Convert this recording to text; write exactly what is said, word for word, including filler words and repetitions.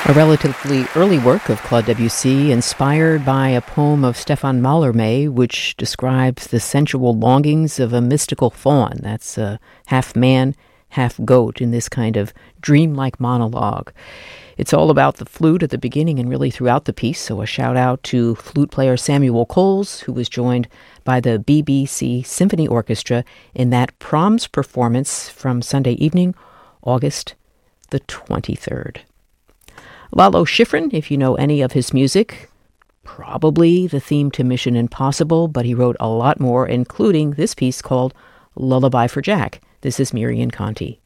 A relatively early work of Claude Debussy, inspired by a poem of Stefan Mallarmé, which describes the sensual longings of a mystical faun. That's uh, half man, half goat in this kind of dreamlike monologue. It's all about the flute at the beginning and really throughout the piece, so a shout-out to flute player Samuel Coles, who was joined by the B B C Symphony Orchestra in that Proms performance from Sunday evening, August the twenty-third. Lalo Schifrin, if you know any of his music, probably the theme to Mission Impossible, but he wrote a lot more, including this piece called Lullaby for Jack. This is Miriam Conti.